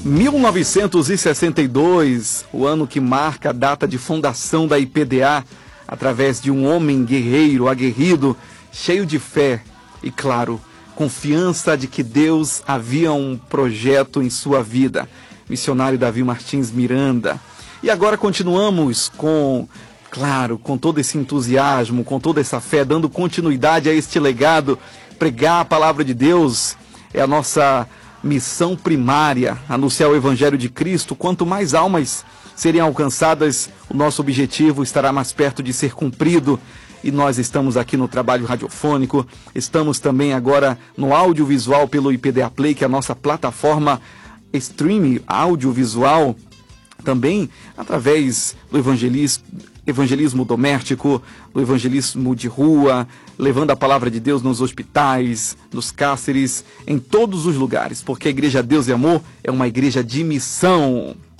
1962, o ano que marca a data de fundação da IPDA, através de um homem guerreiro, aguerrido, cheio de fé e, claro, confiança de que Deus havia um projeto em sua vida. Missionário Davi Martins Miranda. E agora continuamos com todo esse entusiasmo, com toda essa fé, dando continuidade a este legado. Pregar a palavra de Deus é a nossa missão primária, anunciar o Evangelho de Cristo. Quanto mais almas serem alcançadas, o nosso objetivo estará mais perto de ser cumprido. E nós estamos aqui no trabalho radiofônico, estamos também agora no audiovisual pelo IPDA Play, que é a nossa plataforma streaming audiovisual, também através do evangelismo doméstico, do evangelismo de rua, levando a palavra de Deus nos hospitais, nos cárceres, em todos os lugares, porque a Igreja Deus e Amor é uma igreja de missão.